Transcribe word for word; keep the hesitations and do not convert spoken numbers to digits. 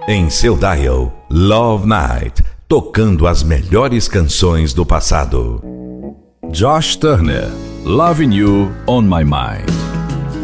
Em seu dial, Love Night, tocando as melhores canções do passado. Josh Turner, Loving You on My Mind.